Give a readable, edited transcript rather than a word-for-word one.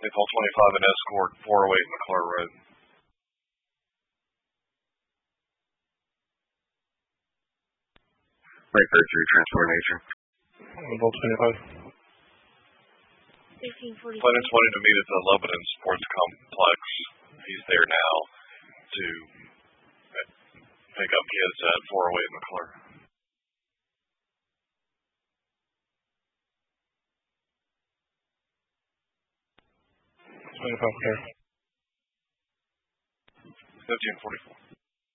April 25 and escort 408 McClure Road. Right, 33, transport nature. April 25. 1843. Plaintiff's wanting to meet at the Lebanon Sports Complex. He's there now to pick up kids at 408 McClure. Clear. 1544.